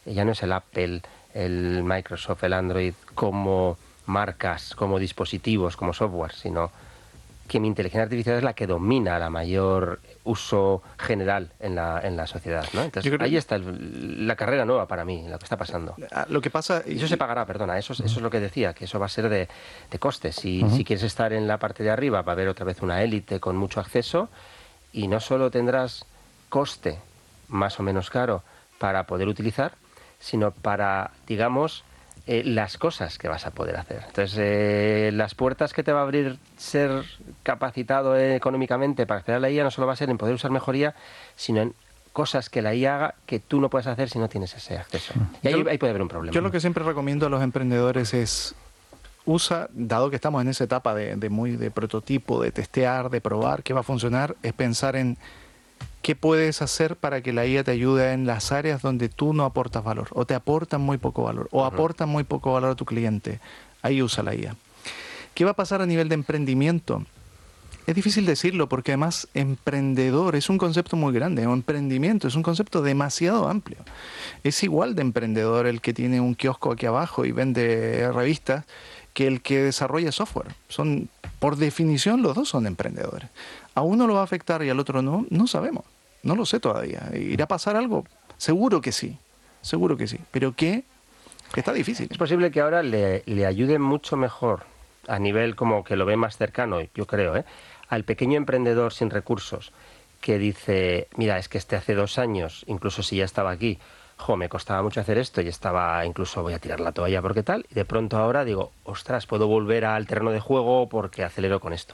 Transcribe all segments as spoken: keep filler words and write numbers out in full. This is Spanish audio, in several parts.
ya no es el Apple, el Microsoft, el Android como marcas, como dispositivos, como software, sino que mi inteligencia artificial es la que domina la mayor uso general en la, en la sociedad, ¿no? Entonces, ahí está el, la carrera nueva para mí, lo que está pasando. Lo que pasa... Y eso se pagará, perdona, eso, eso es lo que decía, que eso va a ser de, de costes. Si, uh-huh. si quieres estar en la parte de arriba, va a haber otra vez una élite con mucho acceso, y no solo tendrás coste más o menos caro para poder utilizar, sino para, digamos, Eh, las cosas que vas a poder hacer. Entonces, eh, las puertas que te va a abrir ser capacitado eh, económicamente para acceder a la I A no solo va a ser en poder usar mejor I A, sino en cosas que la I A haga que tú no puedes hacer si no tienes ese acceso. Y ahí, yo, ahí puede haber un problema. Yo lo que siempre recomiendo a los emprendedores es usa, dado que estamos en esa etapa de, de muy de prototipo, de testear, de probar qué va a funcionar, es pensar en ¿qué puedes hacer para que la I A te ayude en las áreas donde tú no aportas valor? O te aportan muy poco valor, o uh-huh. aportan muy poco valor a tu cliente. Ahí usa la I A. ¿Qué va a pasar a nivel de emprendimiento? Es difícil decirlo porque además emprendedor es un concepto muy grande, o emprendimiento es un concepto demasiado amplio. Es igual de emprendedor el que tiene un kiosco aquí abajo y vende revistas que el que desarrolla software. Son, por definición, los dos son emprendedores. A uno lo va a afectar y al otro no, no sabemos. No lo sé todavía. ¿Irá a pasar algo? Seguro que sí. Seguro que sí. ¿Pero qué? Está difícil. Es posible que ahora le, le ayude mucho mejor, a nivel como que lo ve más cercano, yo creo, ¿eh? al pequeño emprendedor sin recursos que dice, mira, es que este hace dos años, incluso si ya estaba aquí, jo, me costaba mucho hacer esto y estaba, incluso voy a tirar la toalla porque tal, y de pronto ahora digo, ostras, puedo volver al terreno de juego porque acelero con esto.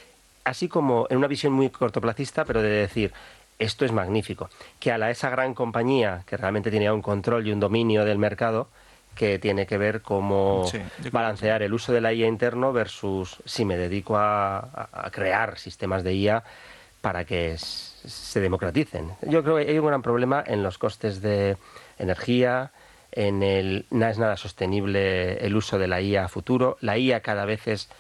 Así como en una visión muy cortoplacista, pero de decir, esto es magnífico, que a la esa gran compañía que realmente tiene un control y un dominio del mercado, que tiene que ver cómo sí, balancear el uso de la I A interno versus si me dedico a, a crear sistemas de I A para que se democraticen. Yo creo que hay un gran problema en los costes de energía, en el no es nada sostenible el uso de la I A a futuro. La I A cada vez es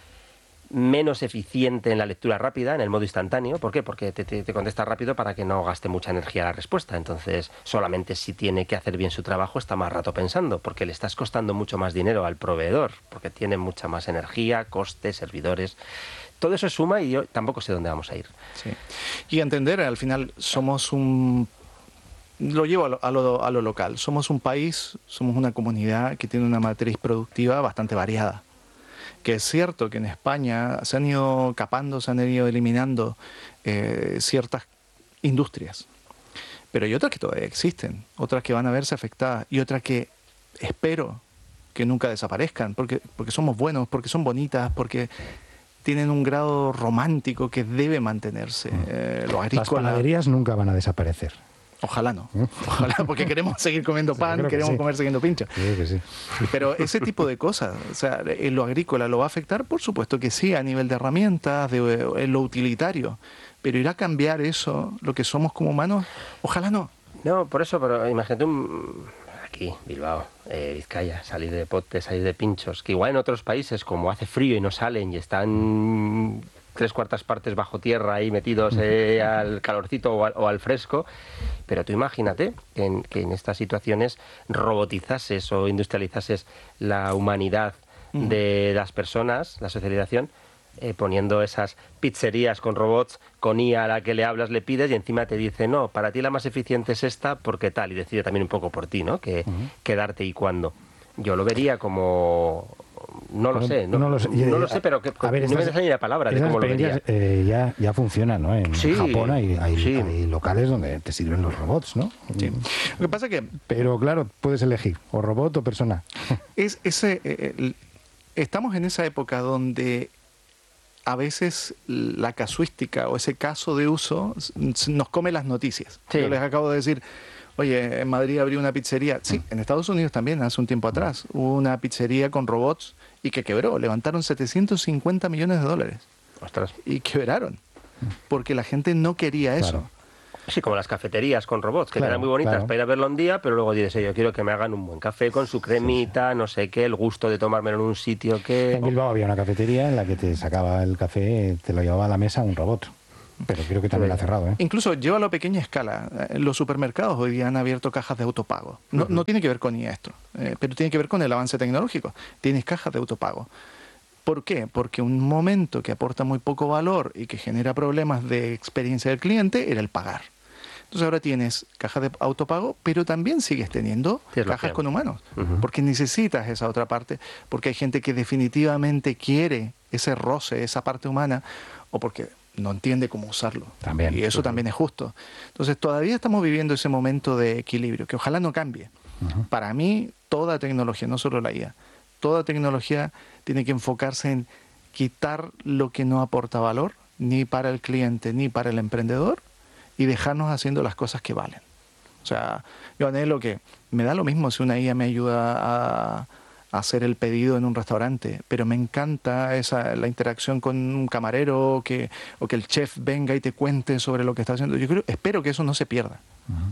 menos eficiente en la lectura rápida, en el modo instantáneo. ¿Por qué? Porque te, te, te contesta rápido para que no gaste mucha energía la respuesta. Entonces, solamente si tiene que hacer bien su trabajo está más rato pensando, porque le estás costando mucho más dinero al proveedor, porque tiene mucha más energía, costes, servidores. Todo eso suma y yo tampoco sé dónde vamos a ir. Sí. Y entender, al final, somos un... Lo llevo a lo, a, lo, a lo local. Somos un país, somos una comunidad que tiene una matriz productiva bastante variada. Que es cierto que en España se han ido capando, se han ido eliminando eh, ciertas industrias, pero hay otras que todavía existen, otras que van a verse afectadas y otras que espero que nunca desaparezcan, porque, porque somos buenos, porque son bonitas, porque tienen un grado romántico que debe mantenerse. Eh, lo agrícola, las panaderías nunca van a desaparecer. Ojalá no, ojalá, porque queremos seguir comiendo pan, sí, queremos que sí. comer siguiendo pincho. Sí, que sí. Pero ese tipo de cosas, o sea, en lo agrícola lo va a afectar, por supuesto que sí, a nivel de herramientas, de, en lo utilitario. Pero irá a cambiar eso, lo que somos como humanos, ojalá no. No, por eso, pero imagínate un, aquí, Bilbao, eh, Vizcaya, salir de potes, salir de pinchos, que igual en otros países, como hace frío y no salen y están tres cuartas partes bajo tierra ahí metidos eh, al calorcito o al, o al fresco, pero tú imagínate que en, que en estas situaciones robotizases o industrializases la humanidad uh-huh. de las personas, la socialización, eh, poniendo esas pizzerías con robots, con I A a la que le hablas, le pides y encima te dice, no, para ti la más eficiente es esta porque tal, y decide también un poco por ti, ¿no? Que, uh-huh. qué darte y cuándo. Yo lo vería como... No lo sé, no, no, lo, sé, no lo sé, pero que, a ver, no estas, me deja ni la palabra de cómo lo vería. Eh, ya, ya funciona, ¿no? En sí, Japón hay, hay, sí. hay locales donde te sirven los robots, ¿no? Sí. Lo que pasa es que... Pero claro, puedes elegir, o robot o persona. Es ese, eh, estamos en esa época donde a veces la casuística o ese caso de uso nos come las noticias. Sí. Yo les acabo de decir... Oye, en Madrid abrió una pizzería. Sí, en Estados Unidos también, hace un tiempo atrás. Hubo una pizzería con robots y que quebró. Levantaron setecientos cincuenta millones de dólares. Ostras. Y quebraron. Porque la gente no quería eso. Claro. Sí, como las cafeterías con robots, que claro, eran muy bonitas claro. para ir a verlo un día, pero luego dices, yo quiero que me hagan un buen café con su cremita, sí, sí. no sé qué, el gusto de tomármelo en un sitio que... En Bilbao había una cafetería en la que te sacaba el café, te lo llevaba a la mesa un robot. Pero creo que también ha cerrado, ¿eh? Incluso llévalo a pequeña escala. Los supermercados hoy día han abierto cajas de autopago. No, uh-huh. no tiene que ver con esto, eh, pero tiene que ver con el avance tecnológico. Tienes cajas de autopago. ¿Por qué? Porque un momento que aporta muy poco valor y que genera problemas de experiencia del cliente era el pagar. Entonces ahora tienes cajas de autopago, pero también sigues teniendo sí, cajas con humanos, uh-huh. porque necesitas esa otra parte, porque hay gente que definitivamente quiere ese roce, esa parte humana, o porque no entiende cómo usarlo. También. Y eso uh-huh. también es justo. Entonces todavía estamos viviendo ese momento de equilibrio, que ojalá no cambie. Uh-huh. Para mí, toda tecnología, no solo la I A, toda tecnología tiene que enfocarse en quitar lo que no aporta valor, ni para el cliente, ni para el emprendedor, y dejarnos haciendo las cosas que valen. O sea, yo anhelo que me da lo mismo si una I A me ayuda a, a hacer el pedido en un restaurante, pero me encanta esa la interacción con un camarero que, o que el chef venga y te cuente sobre lo que está haciendo. Yo creo, espero que eso no se pierda. Uh-huh.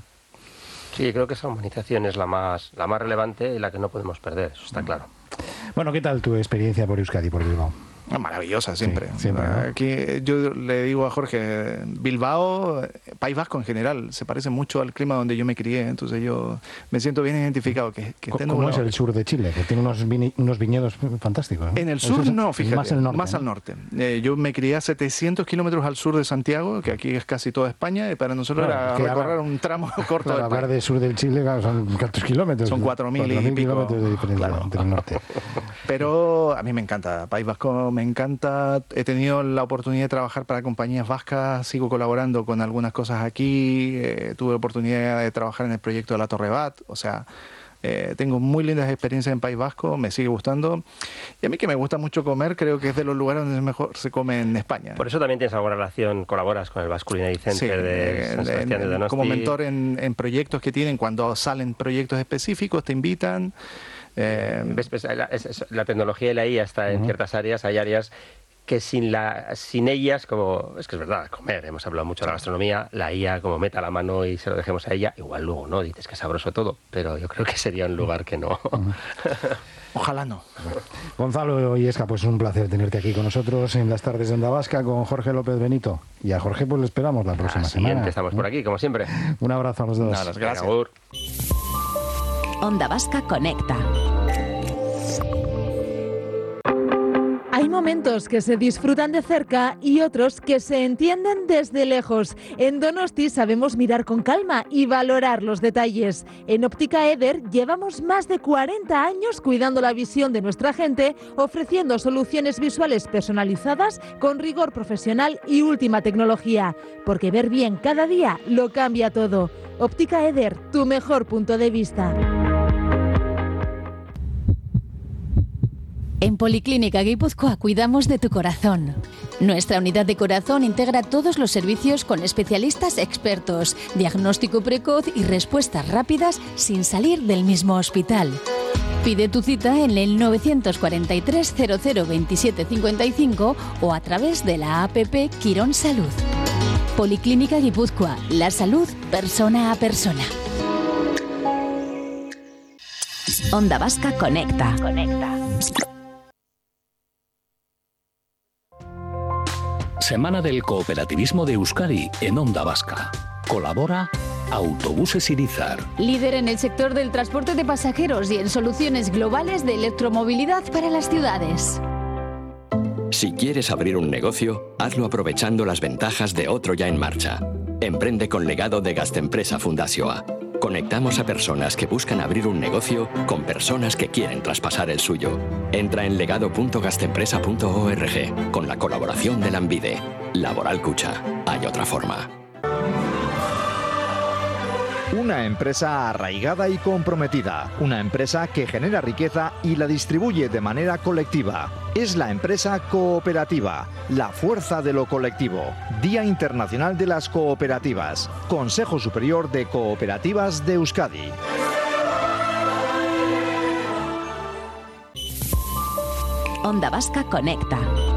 Sí, creo que esa humanización es la más, la más relevante y la que no podemos perder, eso está uh-huh. claro. Bueno, ¿qué tal tu experiencia por Euskadi, por Bilbao? Maravillosa siempre. Sí, siempre, ¿no? Aquí yo le digo a Jorge, Bilbao, País Vasco en general, se parece mucho al clima donde yo me crié, entonces yo me siento bien identificado. Que, que ¿Cómo nublado. Es el sur de Chile? Que tiene unos, vini, unos viñedos fantásticos, ¿no? En el sur no, fíjate, más, el norte, más ¿no? al norte. Eh, yo me crié a setecientos kilómetros al sur de Santiago, que aquí es casi toda España, y para nosotros claro, era recorrer hablar, un tramo corto. Claro, hablar del sur del Chile, claro, son cuántos kilómetros. Son cuatro mil y pico. kilómetros de diferencia claro. entre el norte. Pero a mí me encanta, País Vasco me encanta. He tenido la oportunidad de trabajar para compañías vascas, sigo colaborando con algunas cosas aquí, eh, tuve oportunidad de trabajar en el proyecto de la Torre Bat, o sea, eh, tengo muy lindas experiencias en País Vasco, me sigue gustando, y a mí que me gusta mucho comer, creo que es de los lugares donde mejor se come en España. Por eso también tienes alguna relación, colaboras con el Basque Culinary Center sí, de San Sebastián de Donosti. Como mentor en, en proyectos que tienen, cuando salen proyectos específicos te invitan. Eh, ¿Ves, ves, la, es, la tecnología y la I A está en uh-huh. ciertas áreas, hay áreas que sin la sin ellas, como es que es verdad, comer, hemos hablado mucho de la gastronomía, la I A como meta la mano y se lo dejemos a ella, igual luego no, dices que es sabroso todo, pero yo creo que sería un lugar que no. Ojalá no. Gonzalo Illescas, pues un placer tenerte aquí con nosotros en las tardes de Onda Vasca con Jorge López Benito. Y a Jorge pues le esperamos la próxima la semana. Estamos por aquí, como siempre. Un abrazo a los dos. Nada, gracias. Onda Vasca Conecta. Hay momentos que se disfrutan de cerca y otros que se entienden desde lejos. En Donosti sabemos mirar con calma y valorar los detalles. En Óptica Eder llevamos más de cuarenta años cuidando la visión de nuestra gente, ofreciendo soluciones visuales personalizadas con rigor profesional y última tecnología. Porque ver bien cada día lo cambia todo. Óptica Eder, tu mejor punto de vista. En Policlínica Guipúzcoa cuidamos de tu corazón. Nuestra unidad de corazón integra todos los servicios con especialistas expertos, diagnóstico precoz y respuestas rápidas sin salir del mismo hospital. Pide tu cita en el nueve cuatro tres cero cero veintisiete cincuenta y cinco o a través de la app Quirón Salud. Policlínica Guipúzcoa, la salud persona a persona. Onda Vasca Conecta. Conecta. Semana del Cooperativismo de Euskadi en Onda Vasca. Colabora Autobuses Irizar. Líder en el sector del transporte de pasajeros y en soluciones globales de electromovilidad para las ciudades. Si quieres abrir un negocio, hazlo aprovechando las ventajas de otro ya en marcha. Emprende con legado de Gaztempresa Fundazioa. Conectamos a personas que buscan abrir un negocio con personas que quieren traspasar el suyo. Entra en legado punto gaztempresa punto org con la colaboración de Lanbide. Laboral Cucha. Hay otra forma. Una empresa arraigada y comprometida. Una empresa que genera riqueza y la distribuye de manera colectiva. Es la empresa cooperativa, la fuerza de lo colectivo. Día Internacional de las Cooperativas. Consejo Superior de Cooperativas de Euskadi. Onda Vasca Conecta.